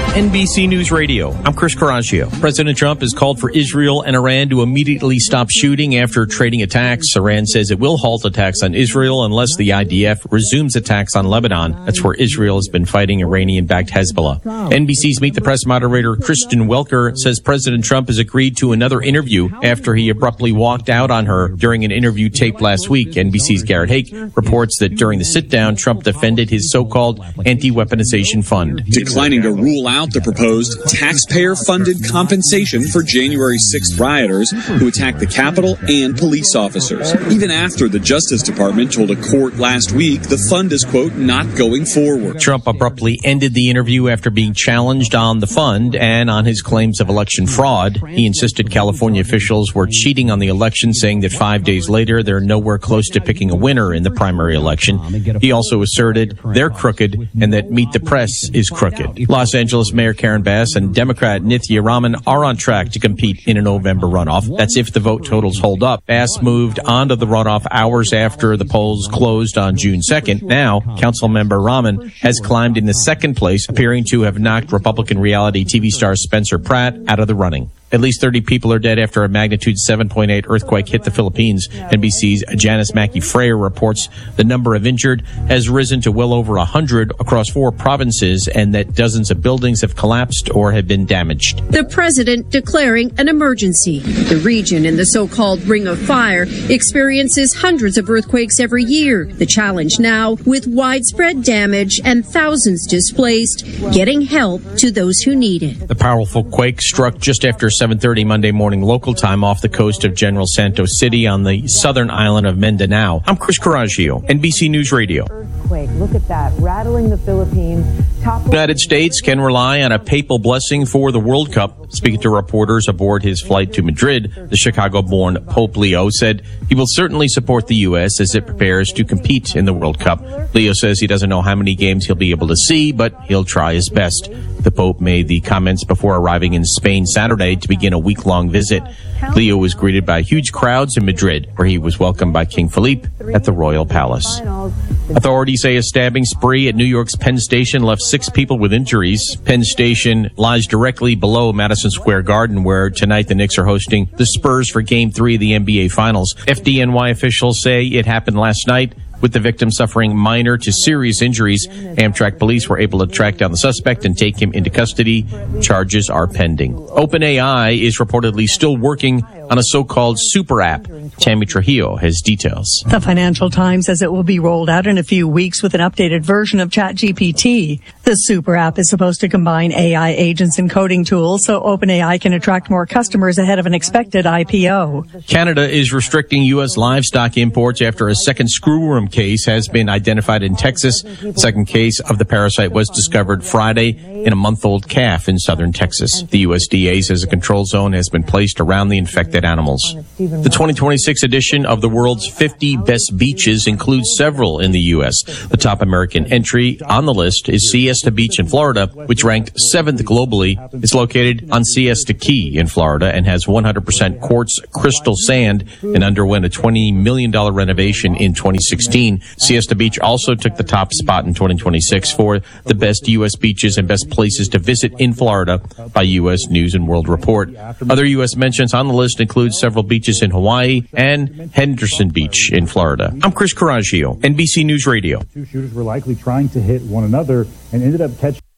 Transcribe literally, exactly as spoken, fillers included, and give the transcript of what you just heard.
N B C News Radio. I'm Chris Coraggio. President Trump has called for Israel and Iran to immediately stop shooting after trading attacks. Iran says it will halt attacks on Israel unless the I D F resumes attacks on Lebanon. That's where Israel has been fighting Iranian-backed Hezbollah. N B C's Meet the Press moderator Kristen Welker says President Trump has agreed to another interview after he abruptly walked out on her during an interview taped last week. N B C's Garrett Hake reports that during the sit-down, Trump defended his so-called anti-weaponization fund, declining to rule out the proposed taxpayer-funded compensation for January sixth rioters who attacked the Capitol and police officers. Even after the Justice Department told a court last week the fund is, quote, not going forward. Trump abruptly ended the interview after being challenged on the fund and on his claims of election fraud. He insisted California officials were cheating on the election, saying that five days later they're nowhere close to picking a winner in the primary election. He also asserted they're crooked and that Meet the Press is crooked. Los Angeles Mayor Karen Bass and Democrat Nithya Raman are on track to compete in a November runoff. That's if the vote totals hold up. Bass moved onto the runoff hours after the polls closed on June second. Now, Councilmember Raman has climbed into second place, appearing to have knocked Republican reality T V star Spencer Pratt out of the running. At least thirty people are dead after a magnitude seven point eight earthquake hit the Philippines. N B C's Janice Mackey-Freyer reports the number of injured has risen to well over one hundred across four provinces and that dozens of buildings have collapsed or have been damaged. The president declaring an emergency. The region in the so-called Ring of Fire experiences hundreds of earthquakes every year. The challenge now, with widespread damage and thousands displaced, getting help to those who need it. The powerful quake struck just after seven thirty Monday morning local time off the coast of General Santos City on the southern island of Mindanao. I'm Chris Coraggio, N B C News Radio. Earthquake. Look at that, rattling the Philippines. Top the United States can rely on a papal blessing for the World Cup. Speaking to reporters aboard his flight to Madrid, the Chicago-born Pope Leo said he will certainly support the U S as it prepares to compete in the World Cup. Leo says he doesn't know how many games he'll be able to see, but he'll try his best. The Pope made the comments before arriving in Spain Saturday to begin a week-long visit. Leo was greeted by huge crowds in Madrid, where he was welcomed by King Felipe at the Royal Palace. Authorities say a stabbing spree at New York's Penn Station left six people with injuries. Penn Station lies directly below Madison Square Garden, where tonight the Knicks are hosting the Spurs for Game three of the N B A Finals. F D N Y officials say it happened last night, with the victim suffering minor to serious injuries. Amtrak police were able to track down the suspect and take him into custody. Charges are pending. OpenAI is reportedly still working on a so-called super app. Tammy Trujillo has details. The Financial Times says it will be rolled out in a few weeks with an updated version of ChatGPT. The super app is supposed to combine A I agents and coding tools so OpenAI can attract more customers ahead of an expected I P O. Canada is restricting U S livestock imports after a second screwworm case has been identified in Texas. The second case of the parasite was discovered Friday in a month-old calf in southern Texas. The U S D A says a control zone has been placed around the infected animals. The twenty twenty-six edition of the world's fifty best beaches includes several in the U S. The top American entry on the list is Siesta Beach in Florida, which ranked seventh globally. It's located on Siesta Key in Florida and has one hundred percent quartz crystal sand and underwent a twenty million dollars renovation in twenty sixteen. Siesta Beach also took the top spot in twenty twenty-six for the best U S beaches and best places to visit in Florida by U S News and World Report. Other U S mentions on the list include several beaches in Hawaii and Henderson Beach in Florida. I'm Chris Coraggio, N B C News Radio. Two shooters were likely trying to hit one another and ended up catching